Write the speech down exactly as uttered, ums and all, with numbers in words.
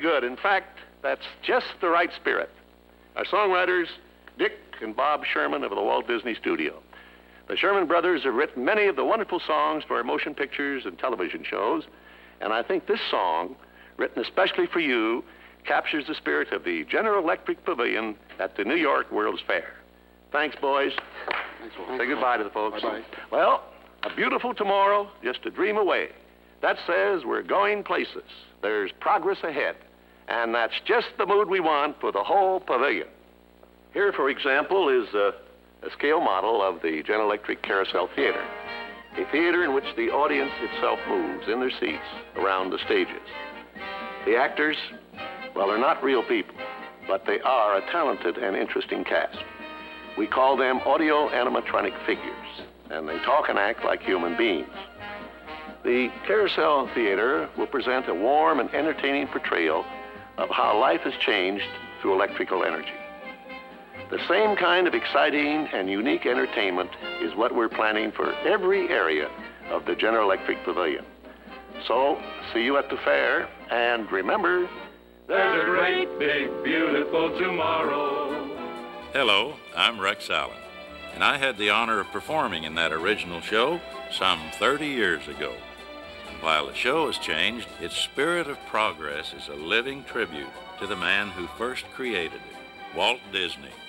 good. In fact, that's just the right spirit. Our songwriters, Dick and Bob Sherman of the Walt Disney Studio. The Sherman brothers have written many of the wonderful songs for motion pictures and television shows, and I think this song, written especially for you, captures the spirit of the General Electric Pavilion at the New York World's Fair. Thanks, boys. Thanks, Walt. Say goodbye to the folks. Bye-bye. Well, a beautiful tomorrow, just a dream away. That says we're going places. There's progress ahead. And that's just the mood we want for the whole pavilion. Here, for example, is a, a scale model of the General Electric Carousel Theater, a theater in which the audience itself moves in their seats around the stages. The actors, well, they're not real people, but they are a talented and interesting cast. We call them audio animatronic figures, and they talk and act like human beings. The Carousel Theater will present a warm and entertaining portrayal of how life has changed through electrical energy. The same kind of exciting and unique entertainment is what we're planning for every area of the General Electric Pavilion. So, see you at the fair, and remember, there's a great, big, beautiful tomorrow. Hello, I'm Rex Allen, and I had the honor of performing in that original show some thirty years ago. While the show has changed, its spirit of progress is a living tribute to the man who first created it, Walt Disney.